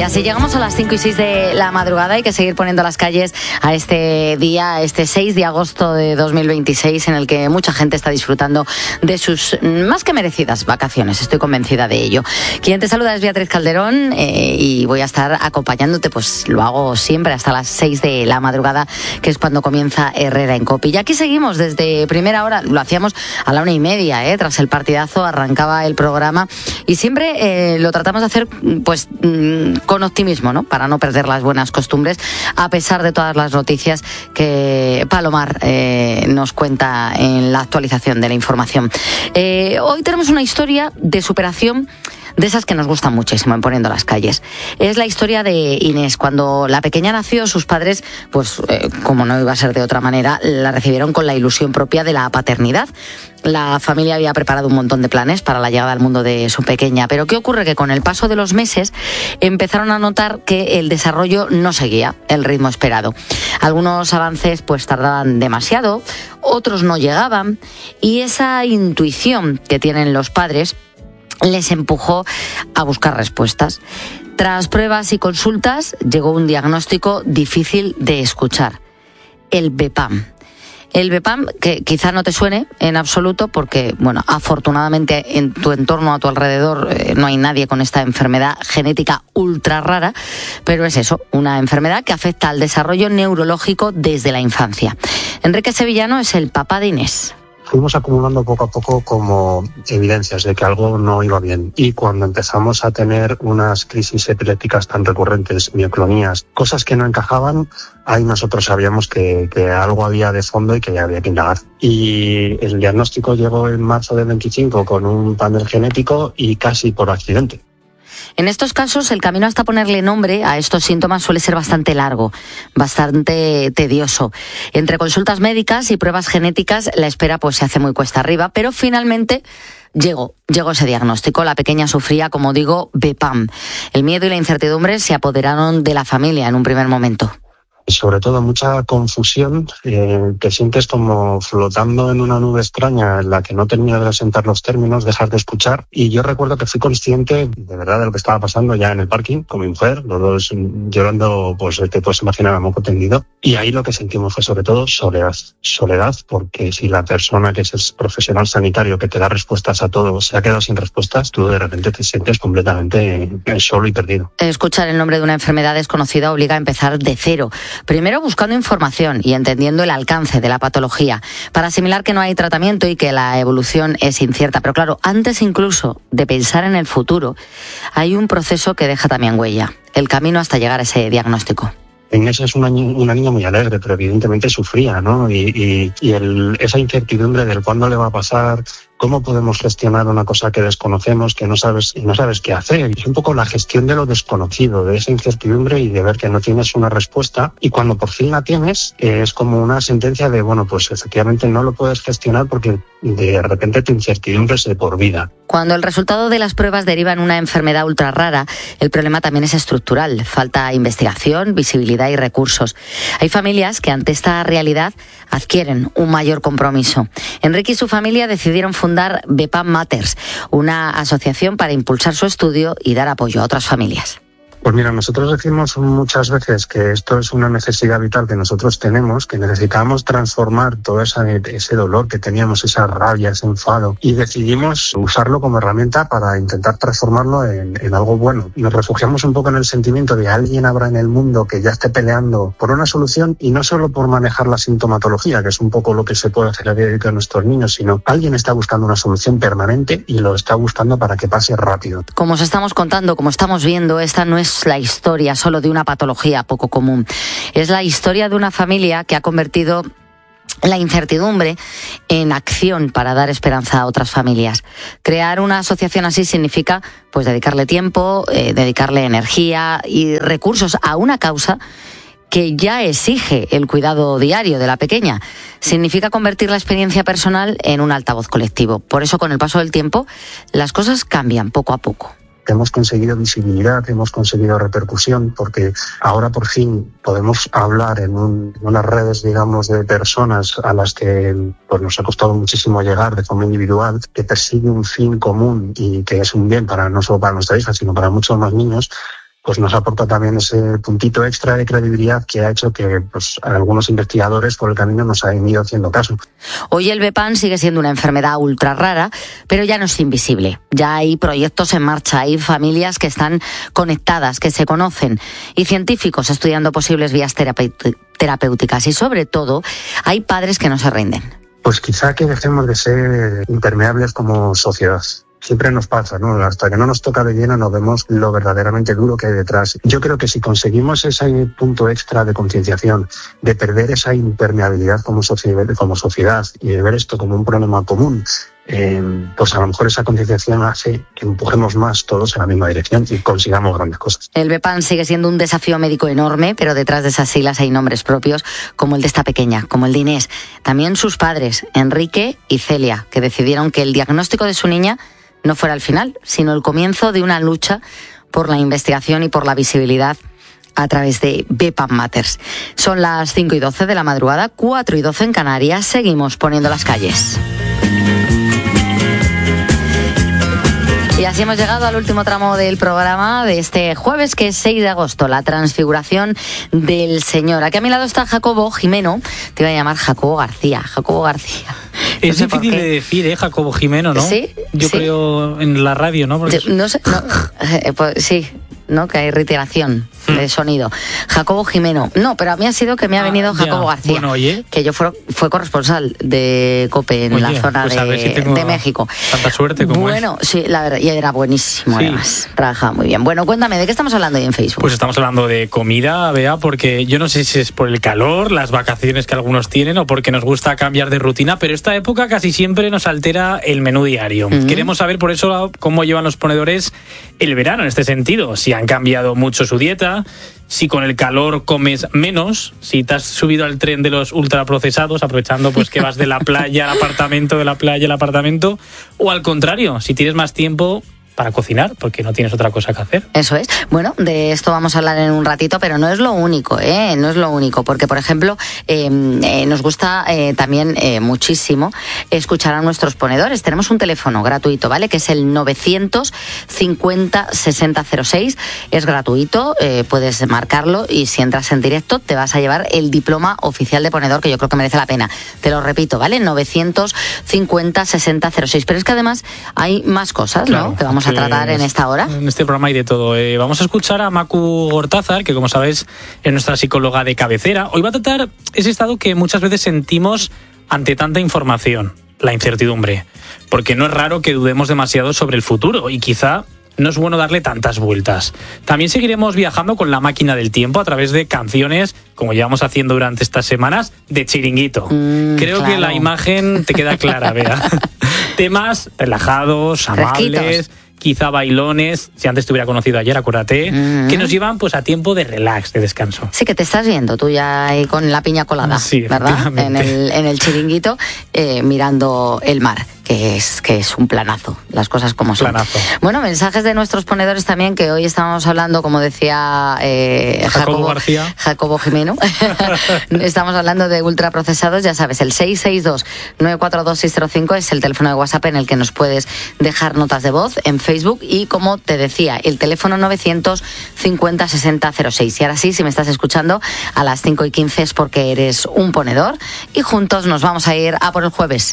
Así llegamos a las 5 y 6 de la madrugada. Hay que seguir poniendo las calles a este día, este 6 de agosto de 2026, en el que mucha gente está disfrutando de sus más que merecidas vacaciones. Estoy convencida de ello. Quien te saluda es Beatriz Calderón y voy a estar acompañándote, pues lo hago siempre hasta las 6 de la madrugada, que es cuando comienza Herrera en Cope. Y aquí seguimos desde primera hora, lo hacíamos a la 1:30, tras el partidazo arrancaba el programa y siempre lo tratamos de hacer pues con optimismo, ¿no? Para no perder las buenas costumbres, a pesar de todas las noticias que Palomar nos cuenta en la actualización de la información. Hoy tenemos una historia de superación de esas que nos gustan muchísimo en Poniendo las Calles. Es la historia de Inés. Cuando la pequeña nació, sus padres, pues como no iba a ser de otra manera, la recibieron con la ilusión propia de la paternidad. La familia había preparado un montón de planes para la llegada al mundo de su pequeña, pero ¿qué ocurre? Que con el paso de los meses empezaron a notar que el desarrollo no seguía el ritmo esperado. Algunos avances pues tardaban demasiado, otros no llegaban, y esa intuición que tienen los padres les empujó a buscar respuestas. Tras pruebas y consultas, llegó un diagnóstico difícil de escuchar: el BPAM. El BPAM, que quizá no te suene en absoluto porque, bueno, afortunadamente en tu entorno, a tu alrededor, no hay nadie con esta enfermedad genética ultra rara, pero es eso, una enfermedad que afecta al desarrollo neurológico desde la infancia. Enrique Sevillano es el papá de Inés. Fuimos acumulando poco a poco como evidencias de que algo no iba bien. Y cuando empezamos a tener unas crisis epilépticas tan recurrentes, mioclonías, cosas que no encajaban, ahí nosotros sabíamos que algo había de fondo y que había que indagar. Y el diagnóstico llegó en marzo del 25 con un panel genético y casi por accidente. En estos casos, el camino hasta ponerle nombre a estos síntomas suele ser bastante largo, bastante tedioso. Entre consultas médicas y pruebas genéticas, la espera pues se hace muy cuesta arriba, pero finalmente llegó ese diagnóstico. La pequeña sufría, como digo, BPAM. El miedo y la incertidumbre se apoderaron de la familia en un primer momento. Y sobre todo mucha confusión, que sientes como flotando en una nube extraña en la que no terminas de asentar los términos, dejas de escuchar. Y yo recuerdo que fui consciente de verdad de lo que estaba pasando ya en el parking con mi mujer, los dos llorando, pues te puedes imaginar, a moco tendido. Y ahí lo que sentimos fue sobre todo soledad. Soledad, porque si la persona que es el profesional sanitario que te da respuestas a todo se ha quedado sin respuestas, tú de repente te sientes completamente solo y perdido. Escuchar el nombre de una enfermedad desconocida obliga a empezar de cero. Primero buscando información y entendiendo el alcance de la patología, para asimilar que no hay tratamiento y que la evolución es incierta. Pero claro, antes incluso de pensar en el futuro, hay un proceso que deja también huella: el camino hasta llegar a ese diagnóstico. Inés es una niña muy alegre, pero evidentemente sufría, ¿no? Y esa incertidumbre del cuándo le va a pasar, cómo podemos gestionar una cosa que desconocemos, que no sabes qué hacer. Es un poco la gestión de lo desconocido, de esa incertidumbre y de ver que no tienes una respuesta. Y cuando por fin la tienes, es como una sentencia de, bueno, pues efectivamente no lo puedes gestionar porque de repente tu incertidumbre es de por vida. Cuando el resultado de las pruebas deriva en una enfermedad ultra rara, el problema también es estructural. Falta investigación, visibilidad y recursos. Hay familias que ante esta realidad adquieren un mayor compromiso. Enrique y su familia decidieron fundar BPAM Matters, una asociación para impulsar su estudio y dar apoyo a otras familias. Pues mira, nosotros decimos muchas veces que esto es una necesidad vital que nosotros tenemos, que necesitamos transformar todo ese dolor que teníamos, esa rabia, ese enfado, y decidimos usarlo como herramienta para intentar transformarlo en algo bueno. Nos refugiamos un poco en el sentimiento de alguien habrá en el mundo que ya esté peleando por una solución, y no solo por manejar la sintomatología, que es un poco lo que se puede hacer a diario con nuestros niños, sino alguien está buscando una solución permanente y lo está buscando para que pase rápido. Como os estamos contando, como estamos viendo, esta no es la historia solo de una patología poco común. Es la historia de una familia que ha convertido la incertidumbre en acción para dar esperanza a otras familias. Crear una asociación así significa pues dedicarle tiempo, dedicarle energía y recursos a una causa que ya exige el cuidado diario de la pequeña. Significa convertir la experiencia personal en un altavoz colectivo. Por eso, con el paso del tiempo, las cosas cambian poco a poco. Hemos conseguido visibilidad, hemos conseguido repercusión, porque ahora por fin podemos hablar en unas redes, digamos, de personas a las que pues nos ha costado muchísimo llegar de forma individual, que persigue un fin común y que es un bien para no solo para nuestra hija, sino para muchos más niños. pues nos aporta también ese puntito extra de credibilidad que ha hecho que pues, algunos investigadores por el camino nos hayan ido haciendo caso. Hoy el BPAN sigue siendo una enfermedad ultra rara, pero ya no es invisible. Ya hay proyectos en marcha, hay familias que están conectadas, que se conocen, y científicos estudiando posibles vías terapéuticas, y sobre todo hay padres que no se rinden. Pues quizá que dejemos de ser impermeables como sociedad. Siempre nos pasa, ¿no? Hasta que no nos toca de lleno no vemos lo verdaderamente duro que hay detrás. Yo creo que si conseguimos ese punto extra de concienciación, de perder esa impermeabilidad como sociedad y de ver esto como un problema común, pues a lo mejor esa concienciación hace que empujemos más todos en la misma dirección y consigamos grandes cosas. El BPAN sigue siendo un desafío médico enorme, pero detrás de esas siglas hay nombres propios, como el de esta pequeña, como el de Inés. También sus padres, Enrique y Celia, que decidieron que el diagnóstico de su niña no fuera el final, sino el comienzo de una lucha por la investigación y por la visibilidad a través de BPAN Matters. Son las 5:12 de la madrugada, 4:12 en Canarias. Seguimos poniendo las calles. Y así hemos llegado al último tramo del programa de este jueves, que es 6 de agosto, la transfiguración del Señor. Aquí a mi lado está Jacobo Jimeno. Te iba a llamar Jacobo García. Jacobo García. Es difícil de decir, Jacobo Jimeno, ¿no? Sí. Yo creo en la radio, ¿no? Porque no sé, no, pues sí, ¿no? Que hay reiteración de sonido. Jacobo Jimeno. No, pero a mí ha sido que me ha venido Jacobo García. Bueno, oye. Que yo fue corresponsal de COPE en la zona pues de México. Tanta suerte como bueno, sí, la verdad, y era buenísimo, sí. Además. Trabajaba muy bien. Bueno, cuéntame, ¿de qué estamos hablando hoy en Facebook? Pues estamos hablando de comida, Bea, porque yo no sé si es por el calor, las vacaciones que algunos tienen o porque nos gusta cambiar de rutina, pero esta época casi siempre nos altera el menú diario. Queremos saber por eso cómo llevan los ponedores el verano en este sentido, si han cambiado mucho su dieta, si con el calor comes menos, si te has subido al tren de los ultraprocesados, aprovechando pues que vas de la playa al apartamento, de la playa al apartamento, o al contrario, si tienes más tiempo para cocinar, porque no tienes otra cosa que hacer. Eso es. Bueno, de esto vamos a hablar en un ratito, pero no es lo único, no es lo único, porque, por ejemplo, nos gusta también muchísimo escuchar a nuestros ponedores. Tenemos un teléfono gratuito, ¿vale? Que es el 950-6006. Es gratuito, puedes marcarlo y si entras en directo te vas a llevar el diploma oficial de ponedor, que yo creo que merece la pena. Te lo repito, ¿vale? 950-6006. Pero es que además hay más cosas, claro, ¿no? Que vamos a tratar en esta hora. En este programa hay de todo. Vamos a escuchar a Macu Gortázar, que como sabéis es nuestra psicóloga de cabecera. Hoy va a tratar ese estado que muchas veces sentimos ante tanta información, la incertidumbre. Porque no es raro que dudemos demasiado sobre el futuro y quizá no es bueno darle tantas vueltas. También seguiremos viajando con la máquina del tiempo a través de canciones, como llevamos haciendo durante estas semanas, de Chiringuito. Creo claro. que la imagen te queda clara, Bea. Temas relajados, amables, fresquitos, quizá bailones, si antes te hubiera conocido ayer, acuérdate, que nos llevan pues a tiempo de relax, de descanso. Sí, que te estás viendo tú ya ahí con la piña colada, sí, ¿verdad? En el chiringuito, mirando el mar, que es un planazo, las cosas como son. Planazo. Bueno, mensajes de nuestros ponedores también, que hoy estábamos hablando, como decía Jacobo García. Jacobo Jimeno, estamos hablando de ultraprocesados, ya sabes, el 662-942-605 es el teléfono de WhatsApp en el que nos puedes dejar notas de voz en Facebook y, como te decía, el teléfono 950-6006. Y ahora sí, si me estás escuchando a las 5:15 es porque eres un ponedor y juntos nos vamos a ir a por el jueves.